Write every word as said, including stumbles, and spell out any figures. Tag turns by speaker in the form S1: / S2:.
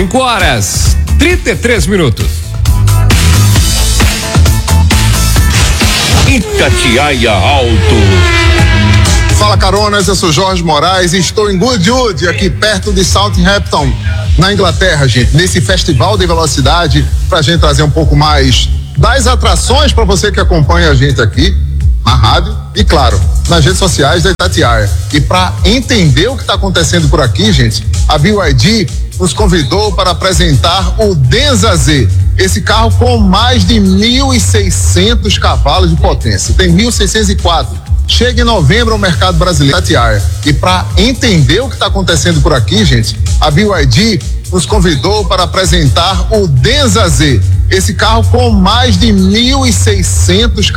S1: cinco horas, trinta e três minutos.
S2: Itatiaia Alto.
S3: Fala, caronas, eu sou Jorge Moraes e estou em Goodwood, aqui perto de Southampton, na Inglaterra, gente, nesse festival de velocidade, pra gente trazer um pouco mais das atrações para você que acompanha a gente aqui na rádio e, claro, nas redes sociais da Itatiaia. E para entender o que está acontecendo por aqui, gente, a B Y D nos convidou para apresentar o Denza Z, esse carro com mais de mil e seiscentos cavalos de potência, tem mil seiscentos e quatro. Chega em novembro ao mercado brasileiro Itatiaia. E para entender o que está acontecendo por aqui, gente, a B Y D nos convidou para apresentar o Denza Z, esse carro com mais de mil e seiscentos